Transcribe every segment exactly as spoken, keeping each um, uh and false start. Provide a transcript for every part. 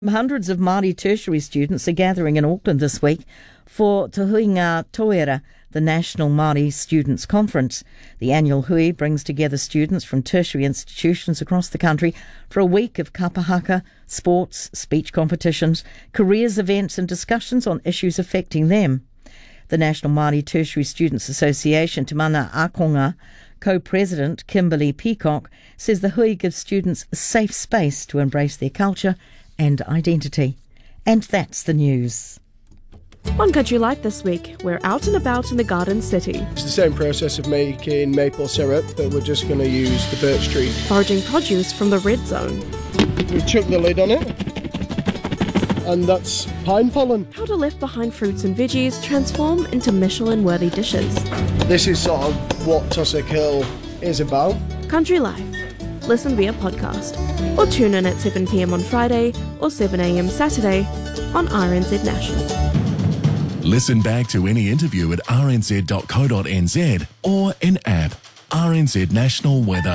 Hundreds of Māori tertiary students are gathering in Auckland this week for Te Hui Ngā Tauira, the National Māori Students' Conference. The annual hui brings together students from tertiary institutions across the country for a week of kapa haka, sports, speech competitions, careers events and discussions on issues affecting them. The National Māori Tertiary Students Association, Te Mana Akonga co-president Kimberly Peacock, says the hui gives students a safe space to embrace their culture and identity. And that's the news. On Country Life this week, we're out and about in the Garden City. It's the same process of making maple syrup, but we're just going to use the birch tree. Foraging produce from the red zone. We chuck the lid on it, and that's pine pollen. How do left-behind fruits and veggies transform into Michelin-worthy dishes. This is sort of what Tussock Hill is about. Country Life. Listen via podcast, or tune in at seven p m on Friday or seven a m Saturday on R N Z National. Listen back to any interview at r n z dot co dot n z or in app R N Z National Weather.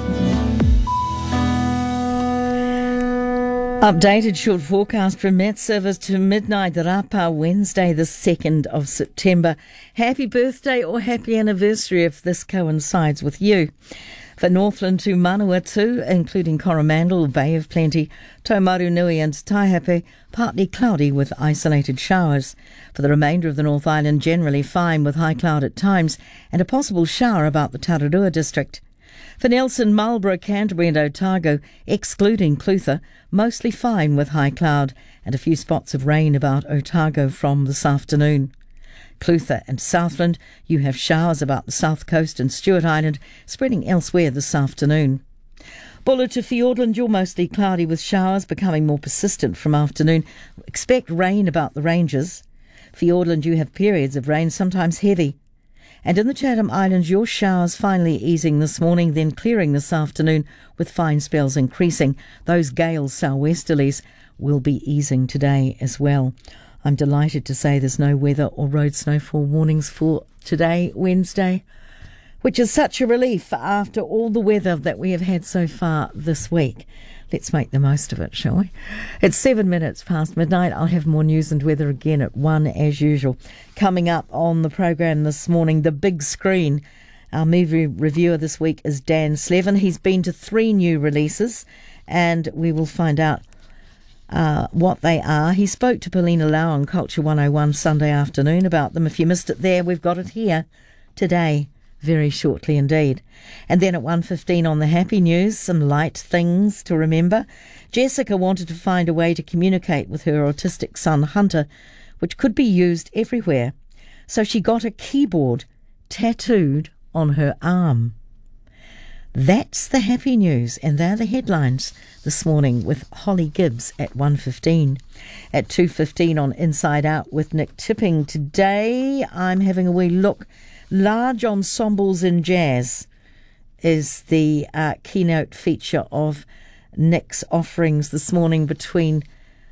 Updated short forecast from Met Service to midnight Rapa, Wednesday the second of September. Happy birthday or happy anniversary if this coincides with you. For Northland to Manawatu, including Coromandel, Bay of Plenty, Taumarunui and Taihape, partly cloudy with isolated showers. For the remainder of the North Island, generally fine with high cloud at times and a possible shower about the Tararua district. For Nelson, Marlborough, Canterbury and Otago, excluding Clutha, mostly fine with high cloud and a few spots of rain about Otago from this afternoon. Clutha and Southland, you have showers about the south coast and Stewart Island, spreading elsewhere this afternoon. Buller to Fiordland, you're mostly cloudy with showers becoming more persistent from afternoon. Expect rain about the ranges. Fiordland, you have periods of rain, sometimes heavy. And in the Chatham Islands, your showers finally easing this morning, then clearing this afternoon with fine spells increasing. Those gales southwesterlies will be easing today as well. I'm delighted to say there's no weather or road snowfall warnings for today, Wednesday, which is such a relief after all the weather that we have had so far this week. Let's make the most of it, shall we? It's seven minutes past midnight. I'll have more news and weather again at one as usual. Coming up on the program this morning, The Big Screen. Our movie reviewer this week is Dan Slevin. He's been to three new releases and we will find out Uh, what they are. He spoke to Paulina Lau on Culture one oh one Sunday afternoon about them. If you missed it there, we've got it here today, very shortly indeed. And then at one fifteen on the happy news, some light things to remember. Jessica wanted to find a way to communicate with her autistic son Hunter, which could be used everywhere. So she got a keyboard tattooed on her arm. That's the happy news, and they're the headlines this morning with Holly Gibbs at one fifteen. At two fifteen on Inside Out with Nick Tipping. Today I'm having a wee look. Large Ensembles in Jazz is the uh, keynote feature of Nick's offerings this morning between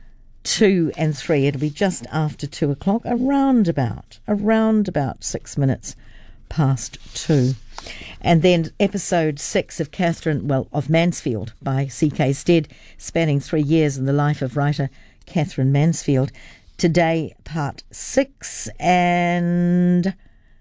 two and three. It'll be just after two o'clock, around about, around about six minutes past two. And then episode six of Catherine, well, of Mansfield by C K Stead, spanning three years in the life of writer Catherine Mansfield. Today, part six, and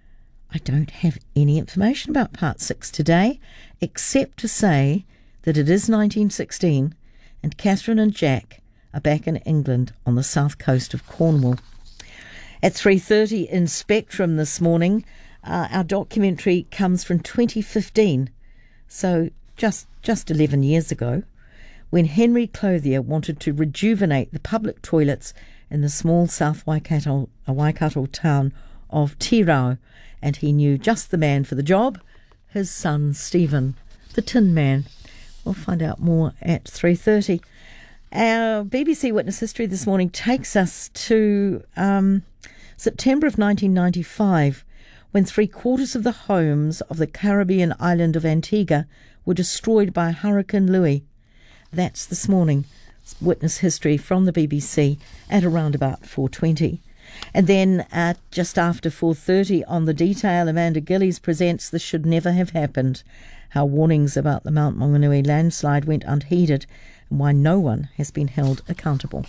I don't have any information about part six today, except to say that it is nineteen sixteen, and Catherine and Jack are back in England on the south coast of Cornwall. At three thirty in Spectrum this morning, Uh, our documentary comes from twenty fifteen, so just just eleven years ago, when Henry Clothier wanted to rejuvenate the public toilets in the small South Waikato, uh, Waikato town of Tirau, and he knew just the man for the job, his son Stephen, the Tin Man. We'll find out more at three thirty. Our B B C Witness History this morning takes us to um, September of nineteen ninety-five, when three-quarters of the homes of the Caribbean island of Antigua were destroyed by Hurricane Louis. That's this morning. Witness History from the B B C at around about four twenty. And then uh, just after four thirty on The Detail, Amanda Gillies presents This Should Never Have Happened, how warnings about the Mount Maunganui landslide went unheeded and why no one has been held accountable.